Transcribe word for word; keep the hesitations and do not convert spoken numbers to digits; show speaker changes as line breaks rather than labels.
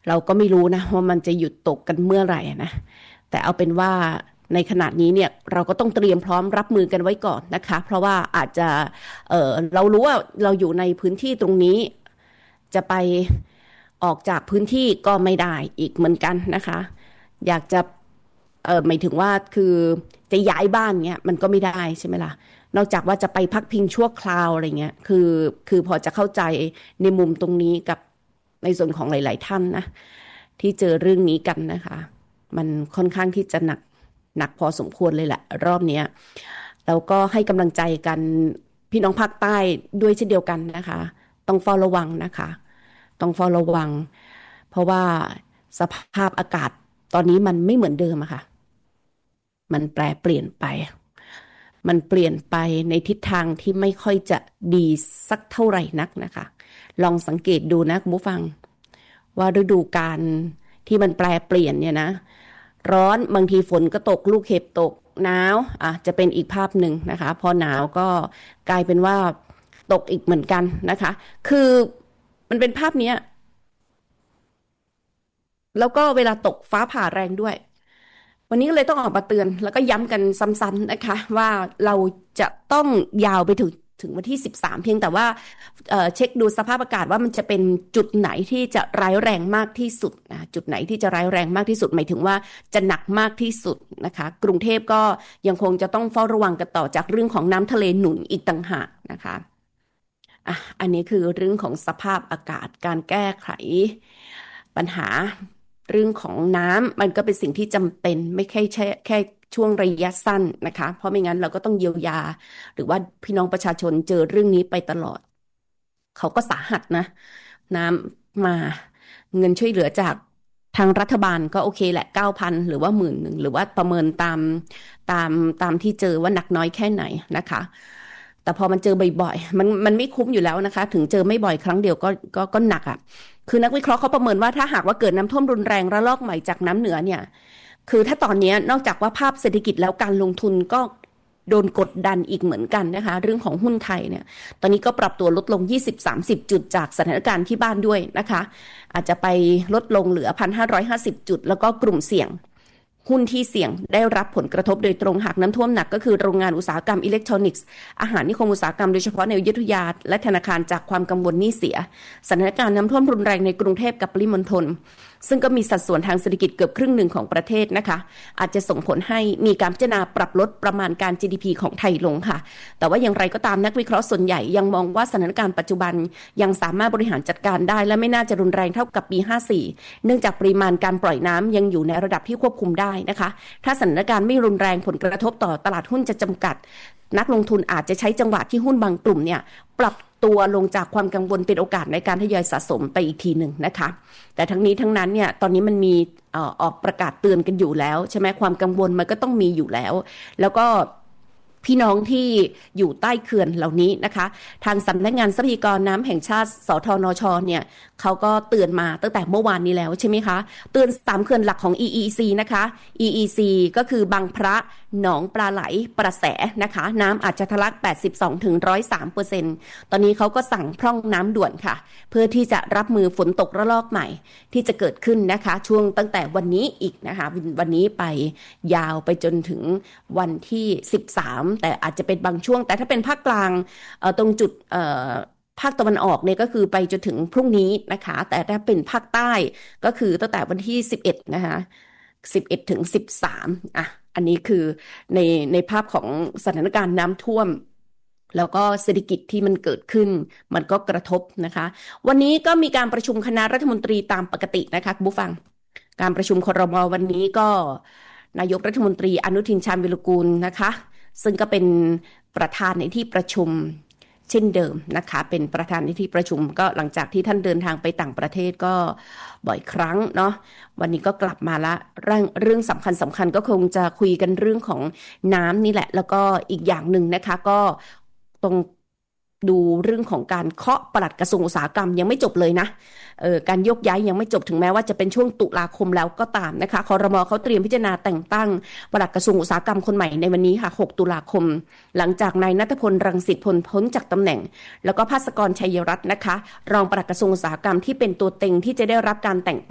เราก็ไม่รู้นะว่ามันจะหยุดตกกันเมื่อไหร่นะแต่เอาเป็นว่าในขณะนี้เนี่ยเราก็ต้องเตรียมพร้อมรับมือกันไว้ก่อนนะคะเพราะว่าอาจจะเออเรารู้ว่าเราอยู่ในพื้นที่ตรงนี้จะไปออกจากพื้นที่ก็ไม่ได้อีกเหมือนกันนะคะอยากจะเออหมายถึงว่าคือจะย้ายบ้านเงี้ยมันก็ไม่ได้ใช่ไหมล่ะนอกจากว่าจะไปพักพิงชั่วคราวอะไรเงี้ยคือคือพอจะเข้าใจในมุมตรงนี้กับในส่วนของหลายๆท่านนะที่เจอเรื่องนี้กันนะคะมันค่อนข้างที่จะหนักหนักพอสมควรเลยแหละรอบนี้แล้วก็ให้กำลังใจกันพี่น้องภาคใต้ด้วยเช่นเดียวกันนะคะต้องเฝ้าระวังนะคะต้องเฝ้าระวังเพราะว่าสภาพอากาศตอนนี้มันไม่เหมือนเดิมอะค่ะมันแปรเปลี่ยนไปมันเปลี่ยนไปในทิศทางที่ไม่ค่อยจะดีสักเท่าไหร่นักนะคะลองสังเกตดูนะคุณผู้ฟังว่าฤดูกาลที่มันแปรเปลี่ยนเนี่ยนะร้อนบางทีฝนก็ตกลูกเห็บตกหนาวอ่ะจะเป็นอีกภาพหนึ่งนะคะพอหนาวก็กลายเป็นว่าตกอีกเหมือนกันนะคะคือมันเป็นภาพเนี้ยแล้วก็เวลาตกฟ้าผ่าแรงด้วยวันนี้ก็เลยต้องออกมาเตือนแล้วก็ย้ำกันซ้ำๆนะคะว่าเราจะต้องยาวไปถึงถึงวันที่สิบสามเพียงแต่ว่าเอ่อเช็คดูสภาพอากาศว่ามันจะเป็นจุดไหนที่จะร้ายแรงมากที่สุดนะจุดไหนที่จะร้ายแรงมากที่สุดหมายถึงว่าจะหนักมากที่สุดนะคะกรุงเทพก็ยังคงจะต้องเฝ้าระวังกันต่อจากเรื่องของน้ำทะเลหนุนอีกต่างหากนะคะอ่ะอันนี้คือเรื่องของสภาพอากาศการแก้ไขปัญหาเรื่องของน้ำมันก็เป็นสิ่งที่จำเป็นไม่แค่แค่แค่ช่วงระยะสั้นนะคะเพราะไม่งั้นเราก็ต้องเยียวยาหรือว่าพี่น้องประชาชนเจอเรื่องนี้ไปตลอดเขาก็สาหัสนะน้ำมาเงินช่วยเหลือจากทางรัฐบาลก็โอเคแหละเก้าพันหรือว่าหมื่นหนึ่งหรือว่าประเมินตามตามตามที่เจอว่าหนักน้อยแค่ไหนนะคะแต่พอมันเจอบ่อยๆมันมันไม่คุ้มอยู่แล้วนะคะถึงเจอไม่บ่อยครั้งเดียวก็ก็ก็หนักอ่ะคือนักวิเคราะห์เขาประเมินว่าถ้าหากว่าเกิดน้ำท่วมรุนแรงระลอกใหม่จากน้ำเหนือเนี่ยคือถ้าตอนนี้นอกจากว่าภาพเศรษฐกิจแล้วการลงทุนก็โดนกดดันอีกเหมือนกันนะคะเรื่องของหุ้นไทยเนี่ยตอนนี้ก็ปรับตัวลดลง ยี่สิบถึงสามสิบ จุดจากสถานการณ์ที่บ้านด้วยนะคะอาจจะไปลดลงเหลือ หนึ่งพันห้าร้อยห้าสิบ จุดแล้วก็กลุ่มเสี่ยงหุ้นที่เสี่ยงได้รับผลกระทบโดยตรงหากน้ำท่วมหนักก็คือโรงงานอุตสาหกรรมอิเล็กทรอนิกส์อาหารนิคมอุตสาหกรรมโดยเฉพาะในอยุธยาและธนาคารจากความกังวลหนี้เสียสถานการณ์น้ำท่วมรุนแรงในกรุงเทพกับปริมณฑลซึ่งก็มีสัดส่วนทางเศรษฐกิจเกือบครึ่งหนึ่งของประเทศนะคะอาจจะส่งผลให้มีการพิจารณาปรับลดประมาณการ จี ดี พี ของไทยลงค่ะแต่ว่าอย่างไรก็ตามนักวิเคราะห์ส่วนใหญ่ยังมองว่าสถานการณ์ปัจจุบันยังสามารถบริหารจัดการได้และไม่น่าจะรุนแรงเท่ากับปีห้าสี่เนื่องจากปริมาณการปล่อยน้ำยังอยู่ในระดับที่ควบคุมได้นะคะถ้าสถานการณ์ไม่รุนแรงผลกระทบต่อตลาดหุ้นจะจำกัดนักลงทุนอาจจะใช้จังหวะที่หุ้นบางกลุ่มเนี่ยปรับตัวลงจากความกังวลเป็นโอกาสในการทยอยสะสมไปอีกทีหนึ่งนะคะแต่ทั้งนี้ทั้งนั้นเนี่ยตอนนี้มันมีเอ่อออกประกาศเตือนกันอยู่แล้วใช่ไหมความกังวลมันก็ต้องมีอยู่แล้วแล้วก็พี่น้องที่อยู่ใต้เขื่อนเหล่านี้นะคะทางสำนักงานทรัพยากรน้ำแห่งชาติสทนชเนี่ยเขาก็เตือนมาตั้งแต่เมื่อวานนี้แล้วใช่ไหมคะเตือนสามเขื่อนหลักของ อี อี ซี นะคะ อี อี ซี ก็คือบางพระหนองปลาไหลประแสนะคะน้ำอาจจะทะลัก แปดสิบสองถึงหนึ่งร้อยสามเปอร์เซ็นต์ ตอนนี้เขาก็สั่งพร่องน้ำด่วนค่ะเพื่อที่จะรับมือฝนตกระลอกใหม่ที่จะเกิดขึ้นนะคะช่วงตั้งแต่วันนี้อีกนะคะวันนี้ไปยาวไปจนถึงวันที่สิบสามแต่อาจจะเป็นบางช่วงแต่ถ้าเป็นภาคกลางเอ่อตรงจุดเอ่อภาคตะวันออกเนี่ยก็คือไปจนถึงพรุ่งนี้นะคะแต่ถ้าเป็นภาคใต้ก็คือตั้งแต่วันที่สิบเอ็ดนะคะสิบเอ็ดถึงสิบสามอ่ะอันนี้คือในในภาพของสถานการณ์น้ำท่วมแล้วก็เศรษฐกิจที่มันเกิดขึ้นมันก็กระทบนะคะวันนี้ก็มีการประชุมคณะรัฐมนตรีตามปกตินะคะคุณผู้ฟังการประชุมครม.วันนี้ก็นายกรัฐมนตรีอนุทินชาญวิรุฬกูลนะคะซึ่งก็เป็นประธานในที่ประชุมเช่นเดิมนะคะเป็นประธานในที่ประชุมก็หลังจากที่ท่านเดินทางไปต่างประเทศก็บ่อยครั้งเนาะวันนี้ก็กลับมาละเรื่องเรื่องสำคัญสำคัญก็คงจะคุยกันเรื่องของน้ำนี่แหละแล้วก็อีกอย่างหนึ่งนะคะก็ตรงดูเรื่องของการเคาะปลัดกระทรวงอุตสาหกรรมยังไม่จบเลยนะเอ่อการยกย้ายยังไม่จบถึงแม้ว่าจะเป็นช่วงตุลาคมแล้วก็ตามนะคะครม.เขาเตรียมพิจารณาแต่งตั้งปลัดกระทรวงอุตสาหกรรมคนใหม่ในวันนี้ค่ะหกตุลาคมหลังจากนายณัฐพลรังสิตพลพ้นจากตำแหน่งแล้วก็ภาสกรชัยรัตน์นะคะรองปลัดกระทรวงอุตสาหกรรมที่เป็นตัวเต็งที่จะได้รับการแต่ง